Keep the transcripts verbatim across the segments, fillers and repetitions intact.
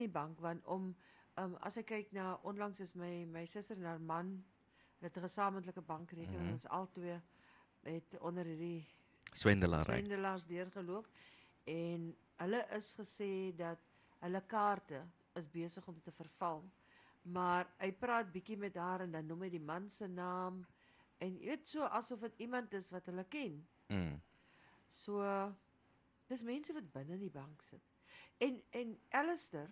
die bank, want om, um, as ek kyk na, onlangs is my, my suster en haar man, hulle het 'n gesamentlike bankrekening, Mhm. ons albei het onder hierdie Swendelary. swendelaars deurgeloop, en hulle is gesê dat hulle kaarte is besig om te verval, maar hy praat bietjie met haar en dan noem hy die man se naam, en jy weet so, asof dit iemand is wat hulle ken, Mm. so, dis mense wat binne in die bank sit, en, en Alistair,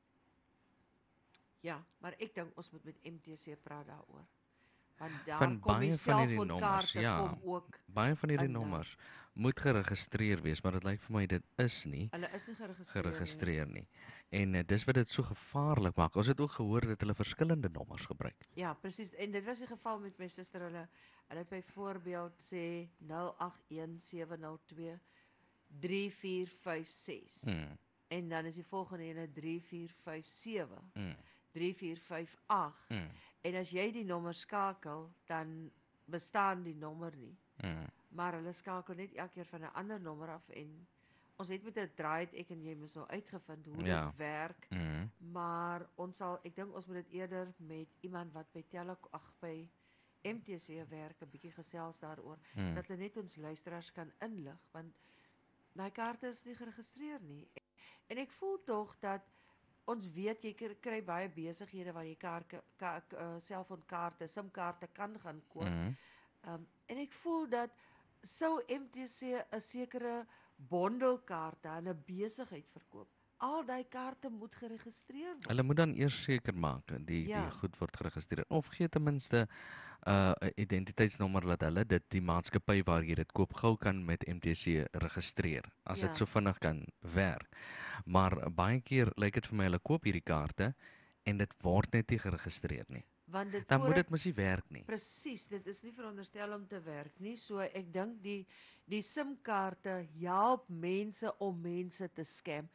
ja, maar ek dink ons moet met M T C praat daaroor. Want daar Van kom die baie van hierdie nommers, selfoonkaarte ja, kom ook baie van hierdie in daar. nommers moet geregistreer wees, maar dit lyk vir my dit is nie Hulle is nie geregistreer nie. geregistreer nie. En uh, dis wat dit so gevaarlik maak. Ons het ook gehoor dat hulle verskillende nommers gebruik. Ja, presies. En dit was die geval met my suster. Hulle hulle het byvoorbeeld sê nul agt een sewe nul twee drie vier vyf ses. Mm. En dan is die volgende ene drie vier vyf sewe. Mm. drie vier vyf agt. Mm. En as jy die nommer skakel, dan bestaan die nommer nie. Mm. Maar hulle skakel net elke keer van 'n ander nommer af, en ons het met 'n draai het ek en jy mos nou uitgevind hoe Ja. dit werk. Mm. Maar ons sal, ek dink ons moet dit eerder met iemand wat by Telek ag by M T C werk 'n bietjie gesels daaroor, Mm. dat hulle net ons luisteraars kan inlig, want daai kaarte is nie geregistreer nie. En ek voel tog dat ons weet jy kry, kry baie besighede waar jy kaarte ka, uh, selfoonkaarte, SIM-kaarte kan gaan koop. Mm. Um, en ek voel dat sou M T C 'n sekere bondelkaarte aan 'n besigheid verkoop, al daai kaarte moet geregistreer word. Hulle moet dan eers seker maak die Ja. die goed word geregistreer of gee ten minste 'n uh, identiteitsnommer dat hulle dit die maatskappy waar jy dit koop gou kan met M T C registreer as dit Ja. so vinnig kan werk. Maar baie keer lyk dit vir my hulle koop hierdie kaarte en dit word net nie geregistreer nie. Want dit Dan moet voordat dit mos nie werk nie. Presies, dit is nie veronderstel om te werk nie. So ek dink die die SIM-kaarte help mense om mense te scam.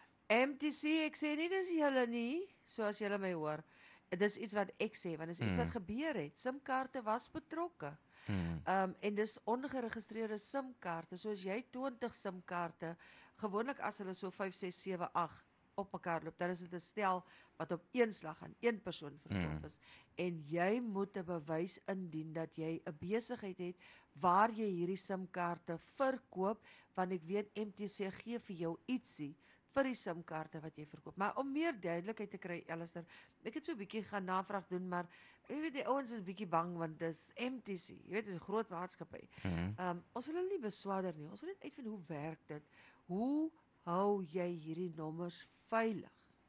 M T C, ek sê nie dis julle nie, soos julle my hoor. Dit is iets wat ek sê, want dit is iets wat Mm. gebeur het. SIM-kaarte was betrokke. Mm. Um, en dis ongeregistreerde SIM-kaarte. So as jy twintig SIM-kaarte, gewoonlik as hulle so vyf ses sewe agt op mekaar loop, dan is dit 'n stel wat op een slag aan een persoon verkoop Mm. is. En jy moet 'n bewys indien dat jy 'n besigheid het waar jy hierdie SIM-kaarte verkoop, want ek weet M T C gee vir jou ietsie vir die SIM-kaarte wat jy verkoop. Maar om meer duidelikheid te kry, Alistair, ek het so 'n bietjie gaan navraag doen, maar jy weet die ouens is bietjie bang want dis M T C. Jy weet, dit is 'n groot maatskappy. Mm. Um, ons wil hulle nie beswader nie. Ons wil net uitvind hoe werk dit? Hoe hou jy hierdie nommers veilig?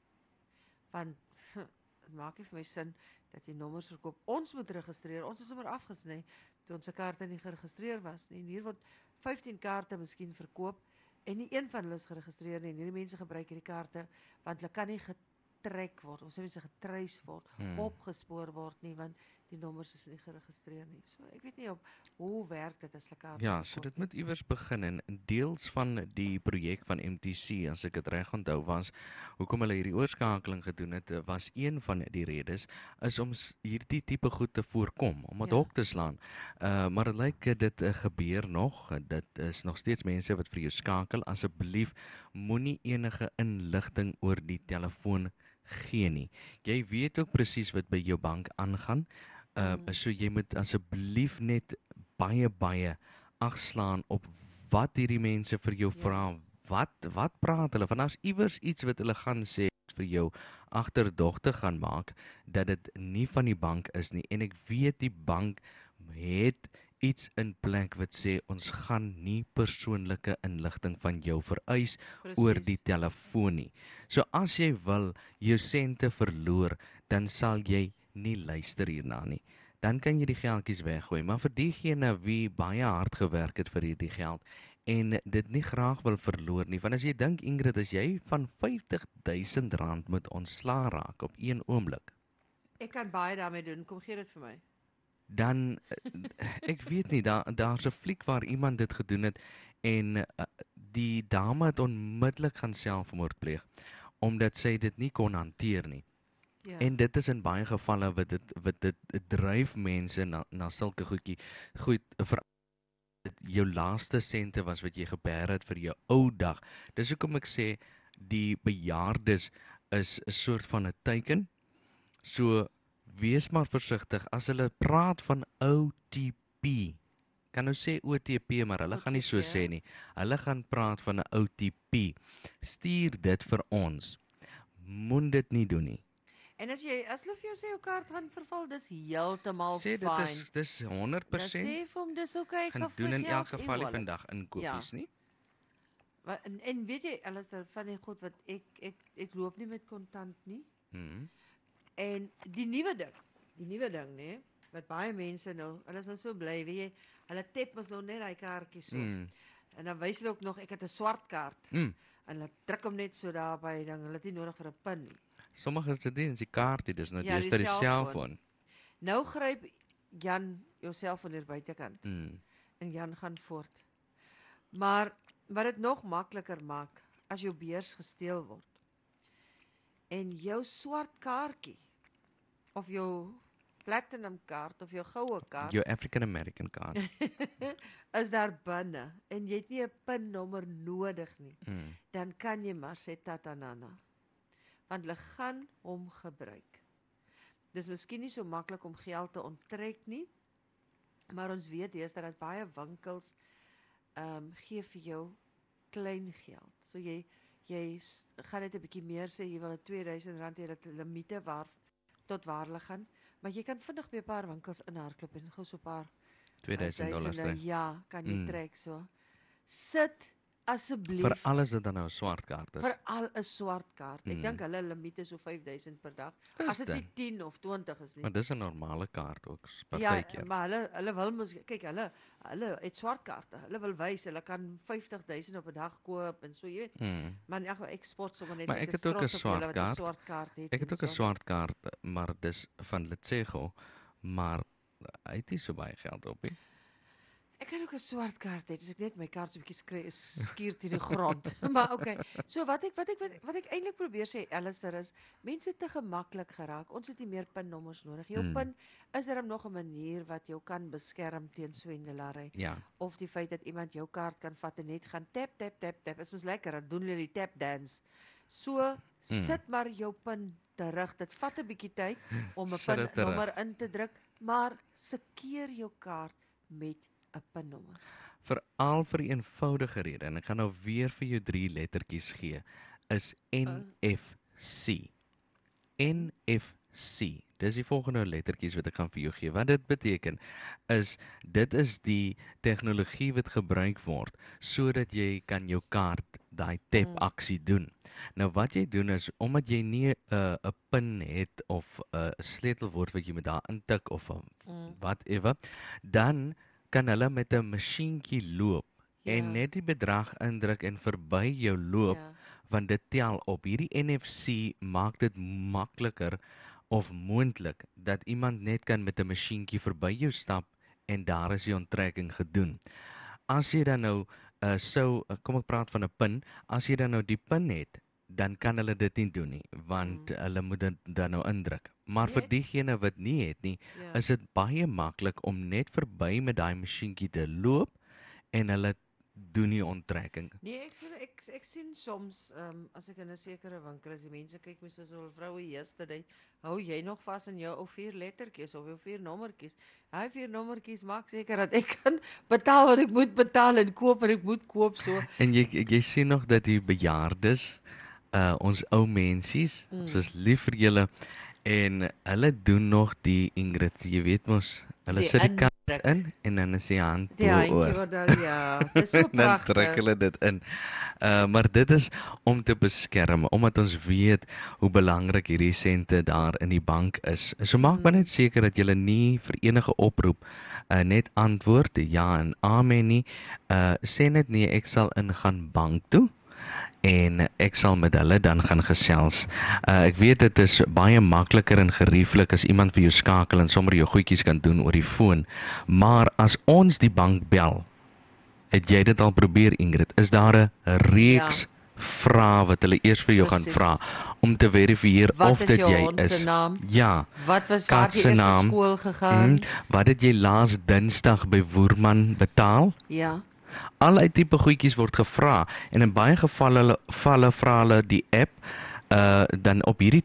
Want dit maak nie vir my sin dat jy nommers verkoop. Ons moet registreer. Ons is sommer afgesny toe ons se kaarte nie geregistreer was nie. En hier word vyftien kaarte miskien verkoop en nie een van hulle is geregistreer nie. En hierdie mense gebruik hierdie kaarte want hulle kan nie getrek word, ons sê mense getrace word, Hmm. opgespoor word nie, want die nommers is nie geregistreer nie. So ek weet nie op hoe werk dit as hulle kaarte Ja, so verkoop dit nie. moet iewers begin en deels van die projek van M T C, as ek dit reg onthou, was hoekom hulle hierdie oorskakeling gedoen het, eh, was een van die redes is om s- hierdie tipe goed te voorkom, om dit Ja. hok te slaan. Uh maar dit lyk eh, dit uh, gebeur nog. Dit is nog steeds mense wat vir jou skakel. Asseblief moenie enige inligting oor die telefoon gee nie. Jy weet ook presies wat by jou bank aangaan. Uh Mm. so jy moet asseblief net baie baie agslaan op wat hierdie mense vir jou Ja. vra. Wat wat praat hulle? Want daar's iewers iets wat hulle gaan sê vir jou agterdogte gaan maak dat dit nie van die bank is nie. En ek weet die bank het iets in plek wat sê ons gaan nie persoonlike inligting van jou vereis oor die telefoon nie. So as jy wil jou sente verloor, dan sal jy nie luister hierna nie. Dan kan jy die geldjies weggooi, maar vir diegene wie baie hard gewerk het vir hierdie geld en dit nie graag wil verloor nie, want as jy dink Ingrid, as jy van vyftig duisend rand moet ontslaa raak op een oomblik, Ek kan baie daarmee doen. Kom gee dit vir my. dan ek weet nie, daar daar's 'n fliek waar iemand dit gedoen het en uh, die dame het onmiddellik gaan selfmoord pleeg omdat sy dit nie kon hanteer nie. Ja. En dit is in baie gevalle wat dit wat dit, dit dryf mense na na sulke goedjie goed vir dit jou laaste sente was wat jy gebeer het vir jou ou dag. Dis hoekom ek sê die bejaardes is 'n soort van 'n teiken. So wees maar versigtig as hulle praat van O T P. Kan nou sê O T P, maar hulle gaan nie so O T P, sê nie. Hulle gaan praat van 'n O T P. Stuur dit vir ons. Moet dit nie doen nie. En as jy as hulle vir jou sê jou kaart gaan verval, dis heeltemal Sê dit is fyn. dis honderd Dan persent sê vir hom dis okay, ek gaan sal vir doen my in elk geld geval nie e-wallet. vandag inkopies nie. Wa- En, en weet jy, Alistair, van die goed wat ek ek ek loop nie met kontant nie. Mhm. En die nuwe ding, die nuwe ding, nê, wat baie mense nou, hulle is nou so bly, weet jy, hulle tap mos nou net daai kaartjie so. Mm. En dan wys hulle ook nog ek het 'n swart kaart. Mm. En hulle druk hom net so daarby, dan hulle het nie nodig vir 'n pin nie. Sommige is dit nie, dis die kaartie, dis nou Ja, dis die die selfoon. selfoon. Nou gryp Jan jou selfoon hier buitekant. Mm. En Jan gaan voort. Maar wat dit nog makliker maak as jou beurs gesteel word. En jou swart kaartjie of jou platinum kaart of jou goue kaart Jou African American kaart. is daar binne en jy het nie 'n pinnommer nodig nie. Mm. Dan kan jy maar sê tatanana. Want hulle gaan hom gebruik. Dis miskien nie so maklik om geld te onttrek nie, maar ons weet deesdae dat baie winkels ehm um, gee vir jou klein geld. So jy jy s- gaan net 'n bietjie meer sê jy wil 'n twee duisend rand hê dat limite waar tot waar hulle gaan, maar jy kan vinnig by 'n paar winkels inhardloop en gou so 'n paar tweeduisend dollars. duisende, ja, kan jy Mm. trek so. Sit asseblief Vir alles dit dan nou 'n swart kaart is. vir al 'n swart kaart. Ek Mm. dink hulle limiet is so vyf duisend per dag. Is As dit nie dit? tien of twintig is nie. Maar dis 'n normale kaart ook, s- Ja, partykeer. maar hulle hulle wil mos kyk hulle hulle het swart kaarte. Hulle wil wys hulle kan vyftig duisend op 'n dag koop en so jy weet. Mm. Maar in elk geval ek sport sommer net Maar ek is het ook 'n trots op julle swart wat 'n kaart. swart kaart het. Ek het en ook 'n so. swart kaart, maar dis van Letsego, maar hy het nie so baie geld op nie. Ek kan ook 'n swart kaart hê, dis ek net my kaart so 'n bietjie skry skuur teen die grond. Maar okay. So wat ek wat ek wat, wat ek eintlik probeer sê Alistair is, mense het te gemaklik geraak. Ons het nie meer pinnommers nodig. Jou Hmm. pin is daar nog 'n manier wat jou kan beskerm teen swendelary Ja. of die feit dat iemand jou kaart kan vat en net gaan tap tap tap tap. Is mos lekker, dan doen hulle die tap dance. So sit maar jou pin terug. Dit vat 'n bietjie tyd om 'n Sit dit terug. pinnommer in te druk, maar sekeer jou kaart met 'n pinnommer. Veral vir 'n eenvoudige rede en ek gaan nou weer vir jou drie lettertjies gee, is N F C. N F C. Dis die volgende lettertjies wat ek gaan vir jou gee. Wat dit beteken is dit is die tegnologie wat gebruik word sodat jy kan jou kaart daai tap Mm. aksie doen. Nou wat jy doen is omdat jy nie 'n uh, 'n pin het of 'n uh, sleutelwoord wat jy moet daar intik of uh, Mm. whatever, dan kan hulle met 'n masjienkie loop Ja. en net die bedrag indruk en verby jou loop, Ja. want dit tel op. Hierdie N F C maak dit makliker of moontlik dat iemand net kan met 'n masjienkie verby jou stap en daar is die onttrekking gedoen. As jy dan nou uh, sou uh, kom ek praat van 'n pin, as jy dan nou die pin het, dan kan hulle dit nie doen nie, want Mm. hulle moet dit dan nou indruk. Maar vir Nee. diegene wat nie het nie, Ja. is dit baie maklik om net verby met daai masjienkie te loop en hulle doen die onttrekking. Nee, ek sien ek ek sien soms ehm um, as ek in 'n sekere winkel is, die mense kyk my soos 'n vroue yesterday, hou jy nog vas aan jou ou vier lettertjies of jou vier nommertjies. Daai vier nommertjies maak seker dat ek kan betaal wat ek moet betaal en koop wat ek moet koop so. En jy jy sien nog dat die bejaardes, uh ons ou mensies, Mm. ons is lief vir julle en hulle doen nog die Ingrid, jy weet mos, hulle Die sit die kaart indruk. in en dan is die hand Die handjie oor. wat daar ja, dis so Dan druk pragtig. hulle dit in. Uh maar dit is om te beskerm, omdat ons weet hoe belangrik hierdie sente daar in die bank is. So maak maar Mm. net seker dat jy nie vir enige oproep uh net antwoord ja en amen nie. Uh sê net nee, ek sal ingaan bank toe en ek sal met hulle dan gaan gesels. Uh, ek weet dit is baie makliker en gerieflik as iemand vir jou skakel en sommer jou goedjies kan doen oor die foon. Maar as ons die bank bel, het jy dit al probeer Ingrid, is daar 'n reeks Ja. vrae wat hulle eers vir jou gaan Presies. vra om te verifieer Wat of is dit jou jy hond se is. naam? Ja. Wat was Kat waar jy se eers na naam. skool gegaan? Mm, wat het jy laas Dinsdag by Woerman betaal? Ja. Allerlei tipe goedjies word gevra en in baie gevalle hulle valle vra hulle die app uh dan op hierdie